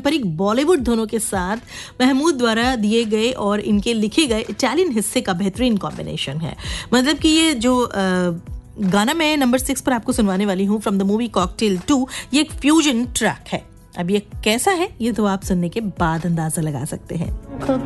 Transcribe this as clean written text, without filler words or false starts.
पारंपरिक बॉलीवुड धुनों के साथ महमूद द्वारा दिए गए और इनके लिखे गए इटालियन हिस्से का बेहतरीन कॉम्बिनेशन है। मतलब कि ये जो गाना मैं नंबर 6 पर आपको सुनवाने वाली हूँ फ्रॉम द मूवी कॉकटेल 2, ये एक फ्यूजन ट्रैक है। अब ये कैसा है ये तो आप सुनने के बाद अंदाजा लगा सकते हैं।